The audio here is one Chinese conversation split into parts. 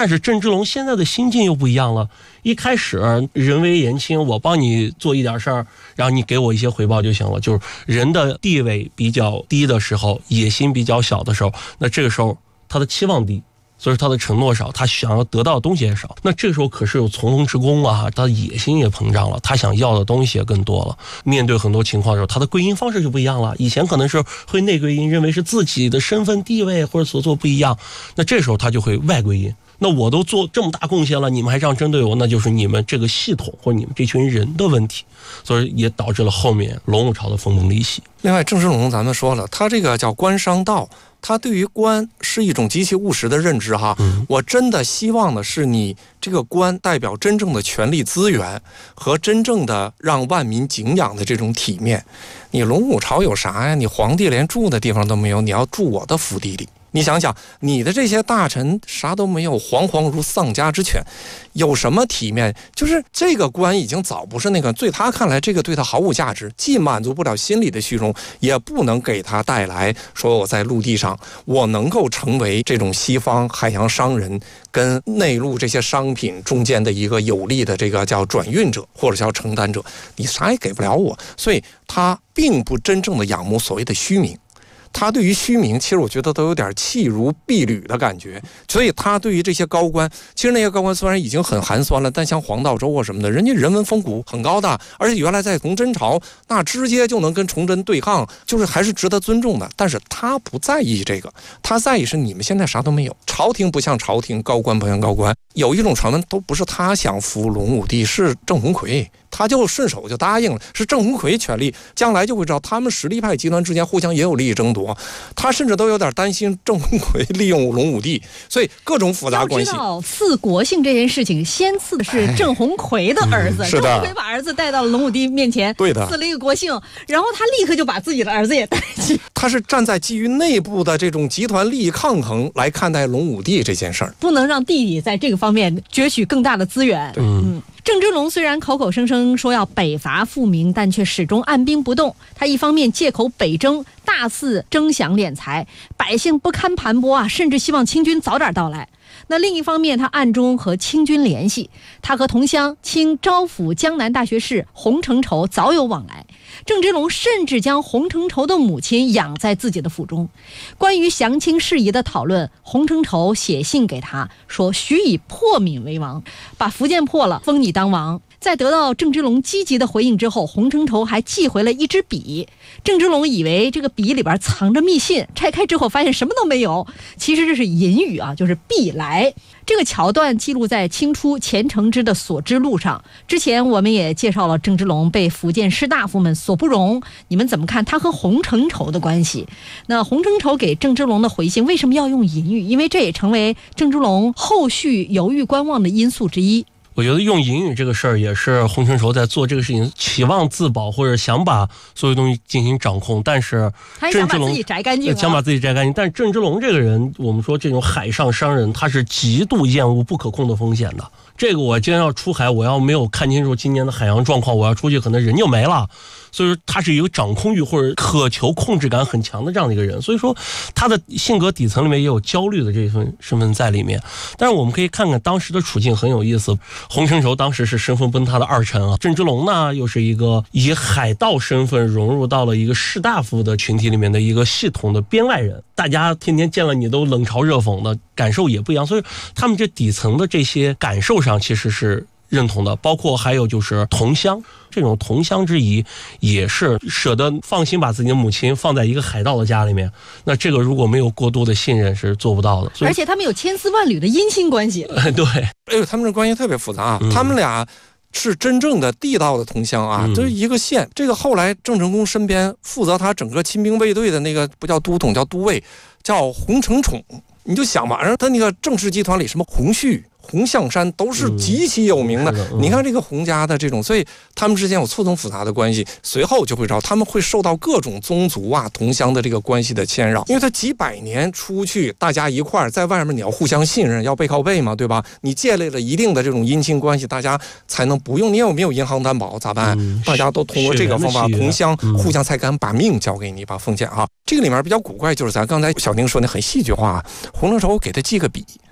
但是郑芝龙现在的心境又不一样了，一开始人微言轻，我帮你做一点事儿，然后你给我一些回报就行了。就是人的地位比较低的时候，野心比较小的时候，那这个时候他的期望低，所以他的承诺少，他想要得到的东西也少。那这个时候可是有从龙之功啊，他的野心也膨胀了，他想要的东西也更多了。面对很多情况的时候，他的归因方式就不一样了。以前可能是会内归因，认为是自己的身份地位或者所做不一样，那这时候他就会外归因。那我都做这么大贡献了，你们还这样针对我，那就是你们这个系统或者你们这群人的问题，所以也导致了后面隆武朝的分崩离析。 另外，郑芝龙咱们说了，他这个叫官商道，他对于官是一种极其务实的认知哈。我真的希望的是你这个官代表真正的权力资源和真正的让万民敬仰的这种体面。你隆武朝有啥呀？你皇帝连住的地方都没有，你要住我的府邸里。你想想，你的这些大臣啥都没有，惶惶如丧家之犬，有什么体面？就是这个官已经早不是那个，对他看来，这个对他毫无价值，既满足不了心理的虚荣，也不能给他带来说我在陆地上我能够成为这种西方海洋商人跟内陆这些商品中间的一个有力的这个叫转运者或者叫承担者，你啥也给不了我，所以他并不真正的仰慕所谓的虚名。他对于虚名，其实我觉得都有点弃如敝履的感觉，所以他对于这些高官，其实那些高官虽然已经很寒酸了，但像黄道周啊什么的，人家人文风骨很高的，而且原来在崇祯朝那直接就能跟崇祯对抗，就是还是值得尊重的。但是他不在意这个，他在意是你们现在啥都没有，朝廷不像朝廷，高官不像高官。有一种传闻都不是他想扶隆武帝，是郑鸿逵，他就顺手就答应了，是郑鸿逵权力将来就会知道他们实力派集团之间互相也有利益争夺，他甚至都有点担心郑鸿逵利用隆武帝，所以各种复杂关系。 要知道赐国姓这件事情，先赐的是郑鸿逵的儿子，郑鸿逵把儿子带到了隆武帝面前， 对的， 赐了一个国姓，然后他立刻就把自己的儿子也带去。 他是站在基于内部的这种集团利益抗衡来看待隆武帝这件事儿， 不能让弟弟在这个方面攫取更大的资源。郑芝龙虽然口口声声说要北伐复明，但却始终按兵不动。他一方面借口北征大肆征饷敛财，百姓不堪盘剥啊，甚至希望清军早点到来。那另一方面，他暗中和清军联系，他和同乡清招抚江南大学士洪承畴早有往来。郑芝龙甚至将洪承畴的母亲养在自己的府中。关于降清事宜的讨论，洪承畴写信给他说，许以破闽为王，把福建破了，封你当王。在得到郑芝龙积极的回应之后，洪承畴还寄回了一支笔。郑芝龙以为这个笔里边藏着密信，拆开之后发现什么都没有，其实这是隐语啊，就是必来。这个桥段记录在清初钱承之的《所知录》上。之前我们也介绍了郑芝龙被福建士大夫们所不容，你们怎么看他和洪承畴的关系？那洪承畴给郑芝龙的回信为什么要用隐语？因为这也成为郑芝龙后续犹豫观望的因素之一。 我觉得用隐语这个事儿也是洪承畴在做这个事情，期望自保或者想把所有东西进行掌控，但是郑芝龙想把自己摘干净，但是郑芝龙这个人，我们说这种海上商人，他是极度厌恶不可控的风险的。这个我今天要出海，我要没有看清楚今年的海洋状况，我要出去可能人就没了。所以说他是一个掌控欲或者渴求控制感很强的这样的一个人，所以说他的性格底层里面也有焦虑的这份身份在里面。但是我们可以看看当时的处境很有意思，洪承畴当时是身份崩塌的二臣啊，郑芝龙呢又是一个以海盗身份融入到了一个士大夫的群体里面的一个系统的编外人，大家天天见了你都冷嘲热讽的，感受也不一样，所以他们这底层的这些感受上其实是认同的。包括还有就是同乡，这种同乡之谊也是舍得放心把自己的母亲放在一个海盗的家里面，那这个如果没有过多的信任是做不到的。 而且他们有千丝万缕的姻亲关系。 对， 哎呦，他们这关系特别复杂啊，他们俩是真正的地道的同乡啊，就是一个县。这个后来郑成功身边负责他整个亲兵卫队的那个不叫都统，叫都尉，叫洪承宠。你就想吧，他那个郑氏集团里什么洪旭、洪象山都是极其有名的。你看这个洪家的这种，所以他们之间有错综复杂的关系。随后就会知道他们会受到各种宗族啊、同乡的这个关系的牵扰，因为他几百年出去，大家一块儿在外面，你要互相信任，要背靠背嘛，对吧？你建立了一定的这种姻亲关系，大家才能不用。你有没有银行担保咋办？大家都通过这个方法，同乡互相才敢把命交给你，把奉献啊。这个里面比较古怪，就是咱刚才小丁说的很戏剧化，洪承畴给他寄个笔，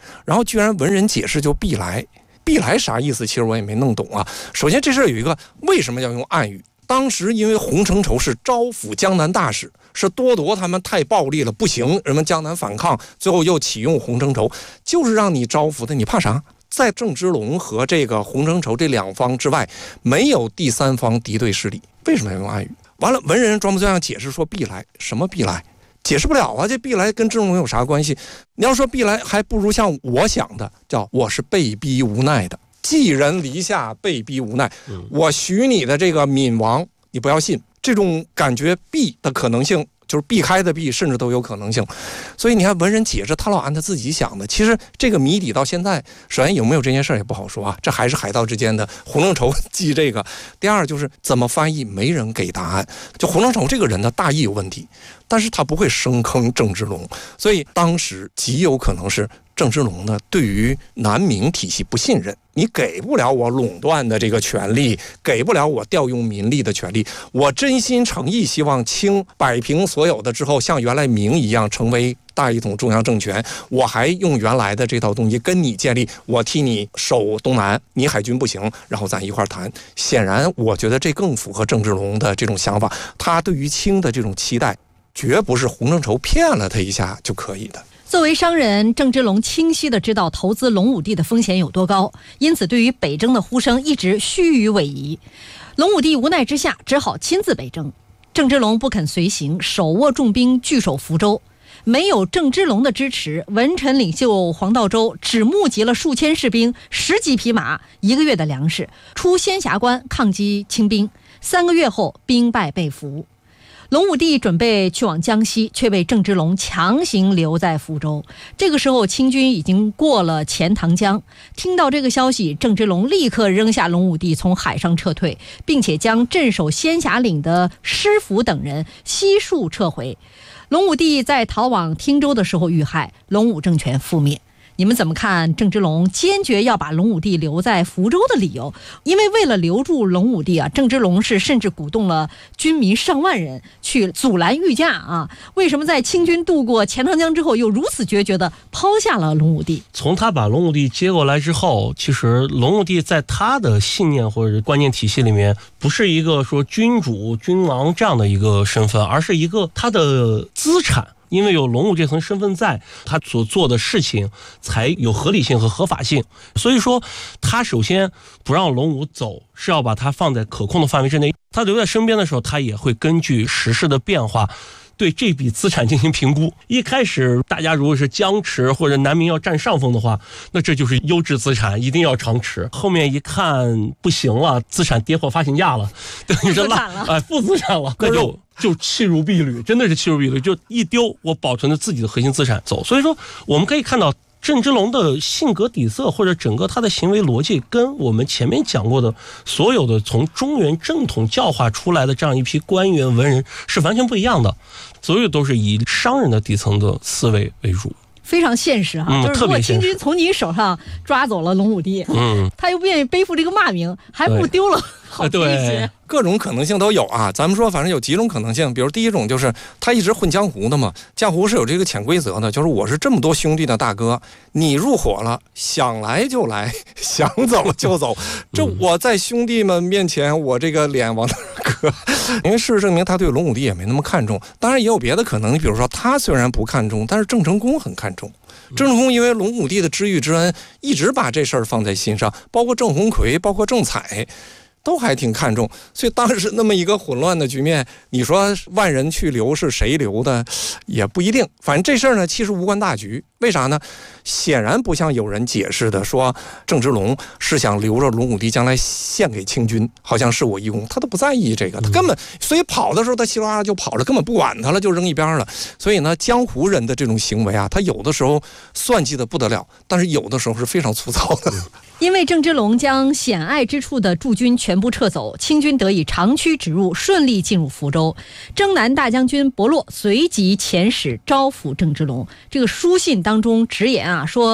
然后居然文人解释就必来。必来啥意思？其实我也没弄懂啊。首先这事儿有一个为什么要用暗语？当时因为洪承畴是招抚江南大使，是多铎他们太暴力了，不行，人们江南反抗，最后又启用洪承畴，就是让你招抚的，你怕啥？在郑芝龙和这个洪承畴这两方之外，没有第三方敌对势力，为什么要用暗语？完了，文人装模作样解释说必来，什么必来？解释不了啊！这必来跟郑芝龙有啥关系？你要说必来，还不如像我想的，叫我是被逼无奈的，寄人篱下，被逼无奈。我许你的这个闵王，你不要信，这种感觉避的可能性。就是避开的避，甚至都有可能性。所以你看文人解释，他老按他自己想的。其实这个谜底到现在，首先有没有这件事也不好说啊，这还是海盗之间的。洪承畴记这个。第二就是怎么翻译，没人给答案。就洪承畴这个人的大意有问题，但是他不会深坑郑芝龙，所以当时极有可能是郑芝龙呢对于南明体系不信任。你给不了我垄断的这个权利，给不了我调用民力的权利，我真心诚意希望清摆平所有的之后，像原来明一样成为大一统中央政权，我还用原来的这套东西跟你建立，我替你守东南，你海军不行，然后咱一块谈。显然我觉得这更符合郑芝龙的这种想法，他对于清的这种期待绝不是洪承畴骗了他一下就可以的。 作为商人，郑芝龙清晰地知道投资龙武帝的风险有多高，因此对于北征的呼声一直虚与委蛇。龙武帝无奈之下只好亲自北征，郑芝龙不肯随行，手握重兵据守福州。没有郑芝龙的支持，文臣领袖黄道周只募集了数千士兵、10几匹马、1个月的粮食，出仙霞关抗击清兵。3个月后，兵败被俘。龙武帝准备去往江西，却被郑芝龙强行留在福州。这个时候清军已经过了钱塘江。听到这个消息，郑芝龙立刻扔下龙武帝从海上撤退，并且将镇守仙霞岭的施福等人悉数撤回。龙武帝在逃往汀州的时候遇害，龙武政权覆灭。你们怎么看郑芝龙坚决要把龙武帝留在福州的理由？因为为了留住龙武帝啊，郑芝龙是甚至鼓动了军民上万人去阻拦御驾啊。为什么在清军渡过钱塘江之后，又如此决绝地抛下了龙武帝？ 从他把龙武帝接过来之后，其实龙武帝在他的信念或者观念体系里面，不是一个说君主君王这样的一个身份，而是一个他的资产。因为有龙武这层身份在，他所做的事情才有合理性和合法性。所以说他首先不让龙武走，是要把他放在可控的范围之内。他留在身边的时候，他也会根据时事的变化对这笔资产进行评估。一开始大家如果是僵持或者南明要占上风的话，那这就是优质资产，一定要长持。后面一看不行了，资产跌破发行价了，等于是负资产了，那就弃如敝履，真的是弃如敝履，就一丢，我保存着自己的核心资产走。所以说我们可以看到郑芝龙的性格底色或者整个他的行为逻辑，跟我们前面讲过的所有的从中原正统教化出来的这样一批官员文人是完全不一样的，所有都是以商人的底层的思维为主， 非常现实哈。就是如果清军从你手上抓走了龙武帝，他又不愿意背负这个骂名，还不丢了好这些。 各种可能性都有啊，咱们说反正有几种可能性。比如第一种就是他一直混江湖的嘛，江湖是有这个潜规则的，就是我是这么多兄弟的大哥，你入伙了，想来就来，想走就走，这我在兄弟们面前我这个脸往哪搁？因为事实证明他对龙武帝也没那么看重，当然也有别的可能，你比如说他虽然不看重，但是郑成功很看重。郑成功因为龙武帝的知遇之恩，一直把这事儿放在心上，包括郑鸿逵，包括郑采都还挺看重。所以当时那么一个混乱的局面，你说万人去留是谁留的也不一定。反正这事儿呢其实无关大局，为啥呢？显然不像有人解释的说郑芝龙是想留着龙武帝将来献给清军，好像是我一功，他都不在意这个，他根本所以跑的时候他稀里哗啦就跑了，根本不管他了，就扔一边了。所以呢江湖人的这种行为啊，他有的时候算计的不得了，但是有的时候是非常粗糙的。 因为郑芝龙将险隘之处的驻军全部撤走，清军得以长驱直入，顺利进入福州。征南大将军伯洛随即遣使招抚郑芝龙。这个书信当中直言啊，说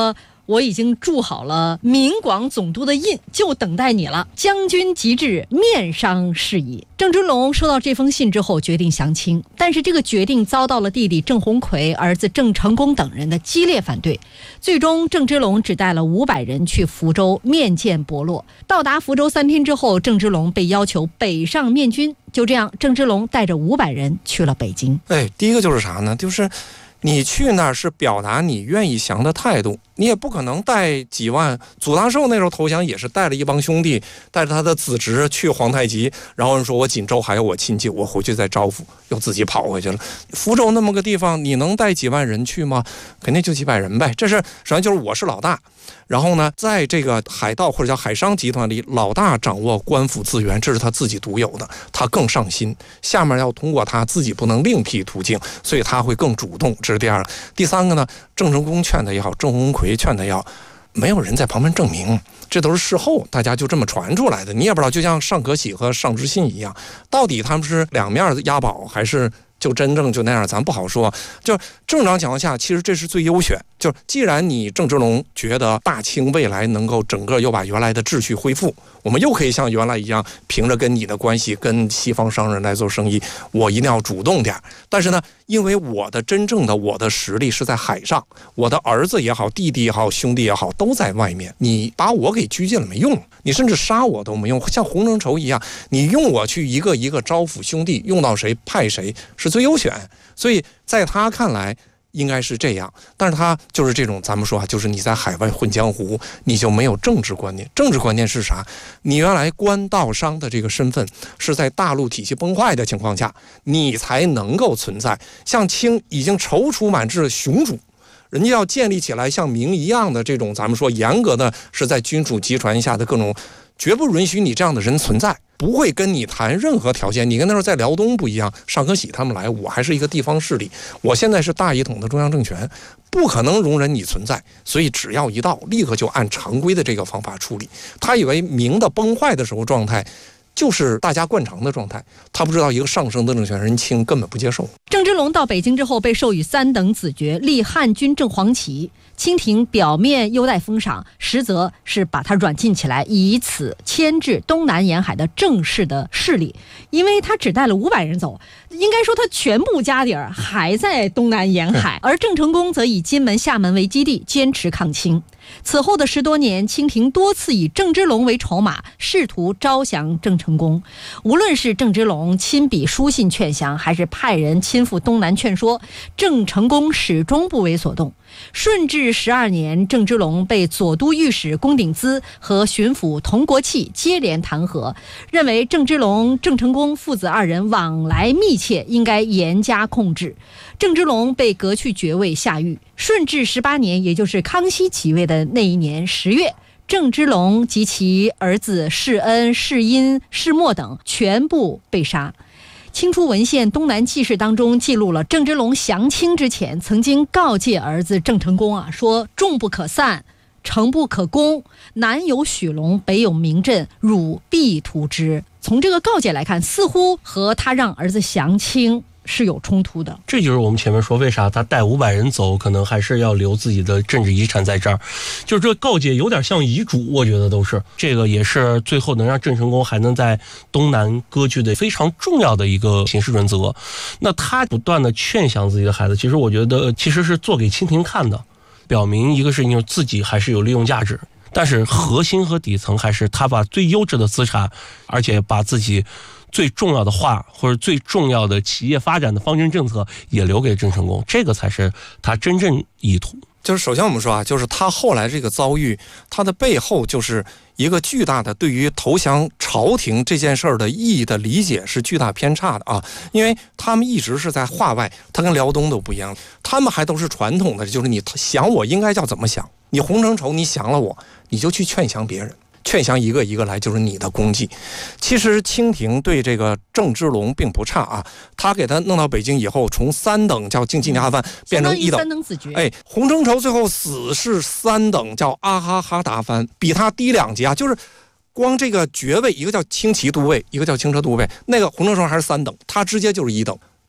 我已经铸好了闽广总督的印，就等待你了。将军即至，面商事宜。郑芝龙收到这封信之后，决定降清，但是这个决定遭到了弟弟郑鸿逵、儿子郑成功等人的激烈反对。最终，郑芝龙只带了500人去福州面见伯洛。到达福州3天之后，郑芝龙被要求北上面军。就这样，郑芝龙带着500人去了北京。 第一个就是啥呢？就是你去那儿是表达你愿意降的态度，你也不可能带几万。祖大寿那时候投降也是带了一帮兄弟，带着他的子侄去皇太极，然后人说我锦州还有我亲戚，我回去再招呼，又自己跑回去了。福州那么个地方，你能带几万人去吗？肯定就几百人呗。这是首先就是我是老大。然后呢，在这个海盗或者叫海商集团里，老大掌握官府资源，这是他自己独有的，他更上心，下面要通过他自己不能另辟途径，所以他会更主动，这是第二个。第三个呢，郑成功劝他也好，郑鸿逵劝他也好，没有人在旁边证明，这都是事后大家就这么传出来的，你也不知道，就像尚可喜和尚之信一样，到底他们是两面押宝还是就真正就那样，咱不好说。就正常情况下，其实这是最优选。就既然你郑芝龙觉得大清未来能够整个又把原来的秩序恢复，我们又可以像原来一样，凭着跟你的关系跟西方商人来做生意，我一定要主动点。但是呢，因为我的实力是在海上，我的儿子也好，弟弟也好，兄弟也好，都在外面，你把我给拘禁了没用，你甚至杀我都没用。像洪承畴一样，你用我去一个一个招抚兄弟，用到谁派谁是最优选。所以在他看来应该是这样，但是他就是这种，咱们说就是你在海外混江湖，你就没有政治观念。政治观念是啥？你原来官道商的这个身份是在大陆体系崩坏的情况下，你才能够存在。像清已经踌躇满志雄主，人家要建立起来像明一样的这种，咱们说严格的是在君主集权下的各种，绝不允许你这样的人存在，不会跟你谈任何条件。你跟那时候在辽东不一样，尚可喜他们来，我还是一个地方势力，我现在是大一统的中央政权，不可能容忍你存在，所以只要一到，立刻就按常规的这个方法处理。他以为明的崩坏的时候状态就是大家惯常的状态，他不知道一个上升的政权，人清根本不接受。 郑芝龙到北京之后被授予3等子爵，立汉军正黄旗。清廷表面优待封赏，实则是把他软禁起来，以此牵制东南沿海的正式的势力。因为他只带了500人走，应该说他全部家底儿还在东南沿海，而郑成功则以金门、厦门为基地，坚持抗清。此后的10多年，清廷多次以郑芝龙为筹码，试图招降郑成功。无论是郑芝龙亲笔书信劝降，还是派人亲赴东南劝说，郑成功始终不为所动。顺治12年，郑芝龙被左都御史龚鼎孳和巡抚童国器接连弹劾，认为郑芝龙、郑成功父子2人往来密切，应该严加控制。郑芝龙被革去爵位，下狱。顺治18年，也就是康熙即位的那一年10月，郑芝龙及其儿子世恩、世英、世默等全部被杀。清初文献《东南纪事》当中记录了郑芝龙降清之前曾经告诫儿子郑成功说：众不可散，城不可攻，南有许龙，北有明镇，汝必图之。从这个告诫来看，似乎和他让儿子降清是有冲突的。 这就是我们前面说为啥他带500人走，可能还是要留自己的政治遗产在这儿，就是这个告诫有点像遗嘱，我觉得都是这个，也是最后能让郑成功还能在东南割据的非常重要的一个行事准则。那他不断的劝降自己的孩子，其实我觉得其实是做给清廷看的，表明一个事情就是自己还是有利用价值，但是核心和底层还是他把最优质的资产，而且把自己最重要的话或者最重要的企业发展的方针政策也留给郑成功，这个才是他真正意图。 就是首先我们说就是他后来这个遭遇，他的背后就是一个巨大的对于投降朝廷这件事儿的意义的理解是巨大偏差的因为他们一直是在话外，他跟辽东都不一样，他们还都是传统的，就是你降我应该叫怎么想，你洪承畴你降了我，你就去劝降别人，劝降一个一个来，就是你的功绩。其实清廷对这个郑芝龙并不差他给他弄到北京以后，从3等叫京畿衙犯变成1等 ，3等子爵。 洪承畴最后死是3等叫阿哈哈达藩，比他低2级就是光这个爵位，一个叫轻骑都尉，一个叫轻车都尉，那个洪承畴还是3等，他直接就是1等。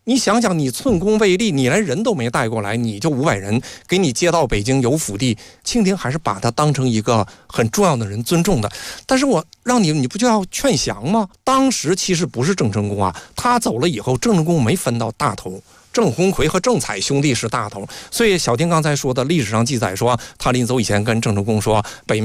你想想，你寸功未立，你连人都没带过来，你就500人给你接到北京有府地，清廷还是把他当成一个很重要的人尊重的。但是我让你不就要劝降吗？当时其实不是郑成功啊，他走了以后，郑成功没分到大头。郑鸿逵和郑采兄弟是大头，所以小丁刚才说的历史上记载说，他临走以前跟郑成功说，北面